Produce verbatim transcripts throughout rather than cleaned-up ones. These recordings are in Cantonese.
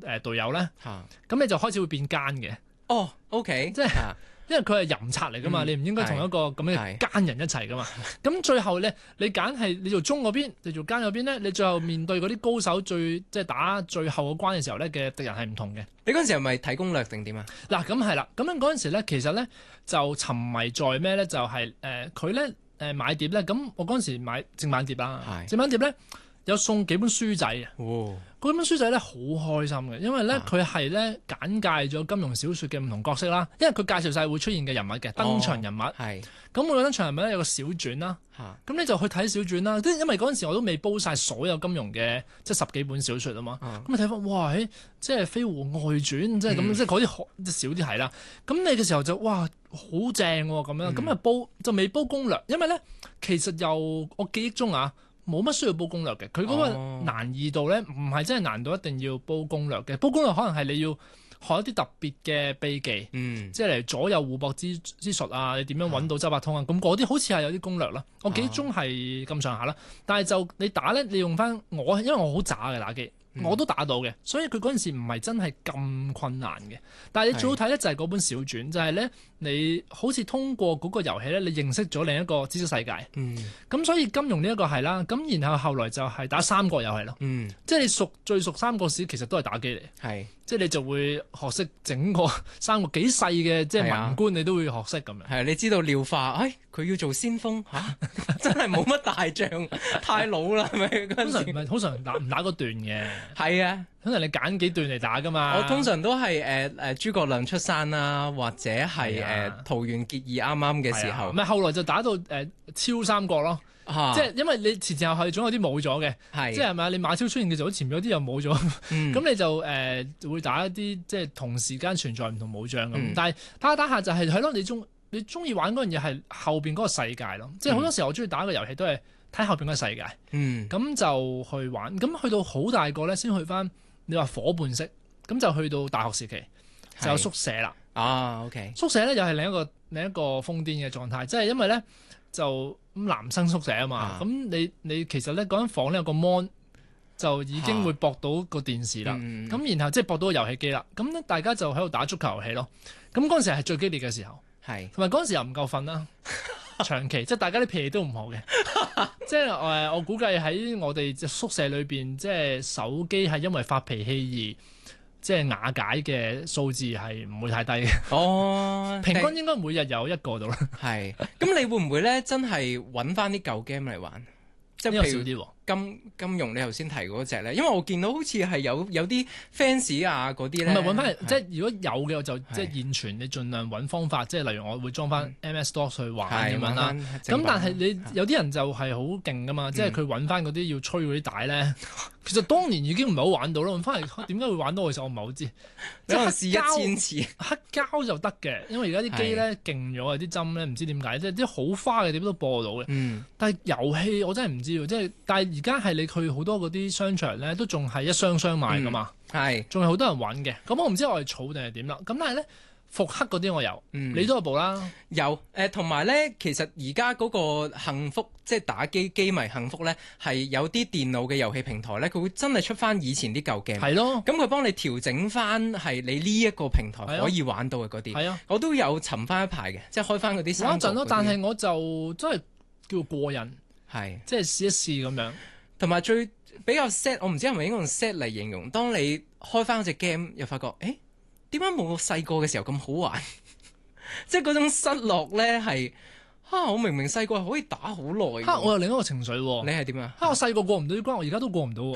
誒隊友咧，咁、 啊、 你就開始會變奸嘅。 哦，OK， 即係。 啊因為佢係淫賊嚟噶嘛， 嗯、 你唔應該同一個咁嘅奸人一齊噶嘛。咁最後咧，你揀係你做忠嗰邊，你做奸嗰邊咧，你最後面對嗰啲高手最即係打最後個關嘅時候咧嘅敵人係唔同嘅。 你嗰陣時係咪睇攻略定點啊？ 嗱，咁係啦，咁樣嗰陣時咧，其實咧就沉迷在咩咧？就係誒佢咧誒買碟咧，咁我嗰陣時買正版碟啦，正版碟咧有送幾本書仔嘅。 哦嗰本書仔咧好開心嘅，因為咧佢係咧簡介咗金庸小說嘅唔同角色啦，因為佢介紹晒會出現嘅人物嘅登場人物。係、哦，咁每個登場人物咧有個小傳啦，咁、啊、你就去睇小傳啦。即係因為嗰陣時我都未煲晒所有金庸嘅即係十幾本小說啊嘛，咁你睇翻哇，即係飛狐外傳，嗯、即係咁，即係嗰啲少啲係啦。咁你嘅時候就哇好正咁樣，咁啊、嗯、煲就未煲攻略，因為咧其實又我記憶中啊。冇乜需要煲攻略嘅，佢嗰個難易度咧，唔係真係難到一定要煲攻略嘅。煲攻略可能係你要學一啲特別嘅秘技，嗯、即係嚟左右互搏之之術啊，你點樣揾到周伯通啊？咁嗰啲好似係有啲攻略啦。我記憶中係咁上下啦，但係就你打咧，你用翻我，因為我好渣嘅打機。我都打到嘅，所以佢嗰陣時唔係真係咁困難嘅。但係你最好睇咧就係嗰本小傳，就係咧你好似通過嗰個遊戲咧，你認識咗另一個知識世界。嗯，咁所以金庸呢一個係啦，咁然後後來就係打三國又係咯。嗯，即係你熟最熟三國史其實都係打機嚟。係。即係你就會學識整個三個幾細嘅即係文官，你都會學識咁樣。係啊， 你知道廖化，哎，佢要做先鋒嚇，啊、真係冇乜大將，太老啦，係咪？ 通常唔係，通常打唔打嗰段嘅。 係啊， 通常你揀幾段嚟打㗎嘛。 我通常都係誒誒諸葛亮出山啦，或者係誒桃園結義啱啱嘅時候。 唔係、啊、後來就打到誒、呃、超三國咯。啊、即係因為你前前後後總有啲冇咗嘅，即係係咪你馬超出現嘅時候，前面有啲又冇咗，咁、嗯、你就誒、呃、會打一啲即係同時間存在唔同武將咁。嗯、但係打下打下就係係咯，你中你中意玩嗰樣嘢係後邊嗰個世界咯。即係好多時候我中意打個遊戲都係睇後邊嗰個世界。咁、嗯、就去玩，咁去到好大個咧先去翻。你話伙伴式，咁就去到大學時期就有宿舍啦。啊 ，OK， 宿舍咧又係另一個另一個瘋癲嘅狀態，即係因為咧就。咁男生宿舍啊嘛，咁、啊、你你其實咧嗰間房咧有個 mon 就已經會駁到個電視啦，咁、啊嗯、然後即係駁到個遊戲機啦，咁咧大家就喺度打足球遊戲咯。咁嗰陣時係最激烈嘅時候，係同埋嗰陣時又唔夠瞓啦，長期即係大家啲脾氣都唔好嘅，即係誒我估計喺我哋宿舍裏邊，即係手機係因為發脾氣而。即係瓦解嘅數字係唔會太低嘅。哦，平均應該每日有一個度啦。係， 咁你會唔會咧真係揾翻啲舊 game 嚟玩？即係譬如金金庸你頭先提嗰隻咧，因為我見到好似係有有啲 fans 啊嗰啲咧， 唔係揾翻嚟，即係如果有嘅我就即係現存，你盡量揾方法，即係例如我會裝翻 M S DOS 去玩咁樣啦。咁但係你有啲人就係好勁噶嘛，即係佢揾翻嗰啲要吹嗰啲帶咧，其實當年已經唔係好玩到咯。揾翻嚟點解會玩到？其實我唔係好知。即係試一千次黑膠就得嘅，因為而家啲機咧勁咗啊，啲針咧唔知點解，即係啲好花嘅點都播到嘅。但係遊戲我真係唔知。即係，但係而家係你去好多嗰啲商場咧，都仲係一箱箱賣噶嘛，係、嗯，仲係好多人揾嘅。咁我唔知我係儲定係點啦。咁但係咧，復刻嗰啲我有，嗯、你都有部啦， 有。誒，同埋咧，其實而家嗰個幸福，即係打機機迷幸福咧，係有啲電腦嘅遊戲平台咧，佢會真係出翻以前啲舊 game，係咯。咁佢幫你調整翻係你呢一個平台可以玩到嘅嗰啲，係啊，我都有尋翻一排嘅，即係開翻嗰啲。 玩一陣咯，但係我就真係叫過癮。係，即係試一試咁樣， 同埋最比較 sad， 我唔知係咪應該用 sad 嚟形容。當你開翻嗰隻 game，又發覺，誒，點解冇我細個嘅時候咁好玩？即係嗰種失落咧，係，哈！我明明細個係可以打好耐， 哈！我有另一個情緒， 你係點啊？ 哈！我細個過唔到啲關，我而家都過唔到。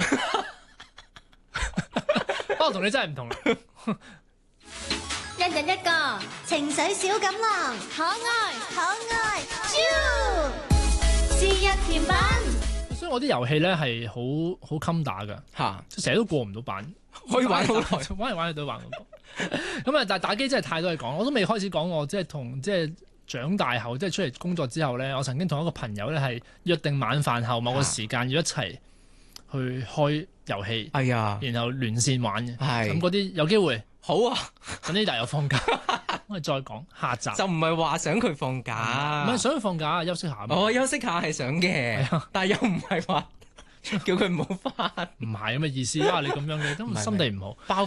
不過同你真係唔同啦。 一人一個情緒小錦囊，可愛可愛，啾！是日甜品， 所以我啲遊戲咧係好好襟打噶吓，成日都過唔到版， 可以玩好耐， 玩嚟玩去都玩唔到。咁啊，但係打機真係太多嘢講，我都未開始講我即係同即係長大後即係出嚟工作之後咧，我曾經同一個朋友咧係約定晚飯後某個時間要一齊去開遊戲，哎呀，然後連線玩嘅，係咁嗰啲有機會好啊， 等呢日有放假。我哋再講下集， 就唔係話想佢放假， 唔係想佢放假休息下。 我休息下係想嘅，但係又唔係話叫佢唔好返， 唔係咁嘅意思啊！你咁樣嘅都心地唔好。